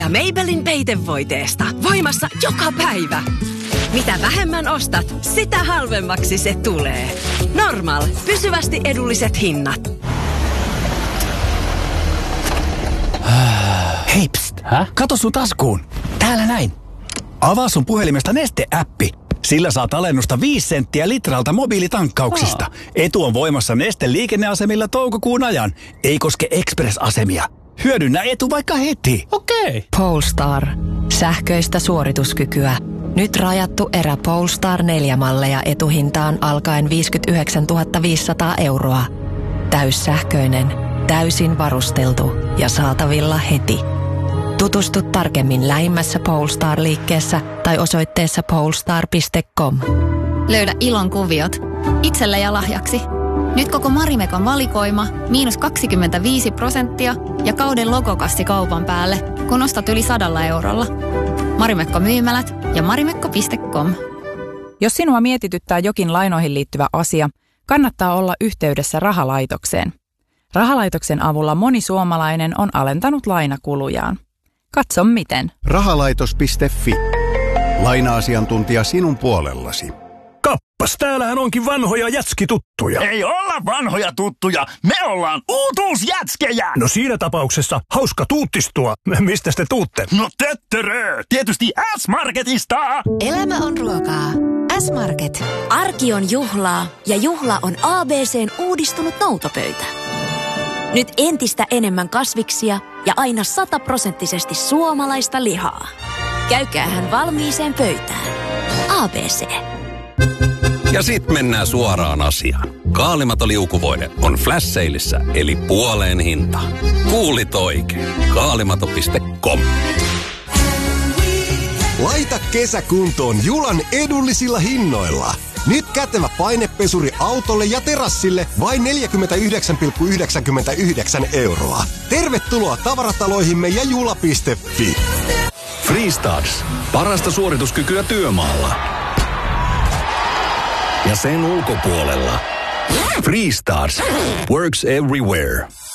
Ja Maybelline peitevoiteesta. Voimassa joka päivä. Mitä vähemmän ostat, sitä halvemmaksi se tulee. Normal. Pysyvästi edulliset hinnat. Hei, pst. Kato sun taskuun. Täällä näin. Avaa sun puhelimesta Neste-äppi. Sillä saat alennusta 5 senttiä litralta mobiilitankkauksista. Etu on voimassa Neste liikenneasemilla toukokuun ajan. Ei koske Express-asemia. Hyödynnä etu vaikka heti. Okei. Polestar. Sähköistä suorituskykyä. Nyt rajattu erä Polestar 4-malleja etuhintaan alkaen 59 500 €. Täyssähköinen, täysin varusteltu ja saatavilla heti. Tutustu tarkemmin lähimmässä Polestar-liikkeessä tai osoitteessa polestar.com. Löydä ilon kuviot itselle ja lahjaksi. Nyt koko Marimekon valikoima -25% ja kauden logokassi kaupan päälle, kun ostat yli 100 €. Marimekko myymälät ja marimekko.com. Jos sinua mietityttää jokin lainoihin liittyvä asia, kannattaa olla yhteydessä Rahalaitokseen. Rahalaitoksen avulla moni suomalainen on alentanut lainakulujaan. Katso miten. Rahalaitos.fi. Laina-asiantuntija sinun puolellasi. Kappas, täällähän onkin vanhoja jätskituttuja. Ei olla vanhoja tuttuja, me ollaan uutuusjätskejä. No siinä tapauksessa hauska tuuttistua. Mistä te tuutte? No töttörö, tietysti S-Marketista. Elämä on ruokaa. S-Market. Arki on juhlaa ja juhla on ABC:n uudistunut noutopöytä. Nyt entistä enemmän kasviksia ja aina 100% suomalaista lihaa. Käykäähän valmiiseen pöytään. ABC. Ja sit mennään suoraan asiaan. Kaalimato liukuvoide on flash saleissa, eli puoleen hintaan. Kuulit oikein. Kaalimato.com. Laita kesä kuntoon Julan edullisilla hinnoilla. Nyt kätevä painepesuri autolle ja terassille vain 49,99 €. Tervetuloa tavarataloihimme ja jula.fi. Freestarts. Parasta suorituskykyä työmaalla. Ja sen ulkopuolella. Freestarts. Works everywhere.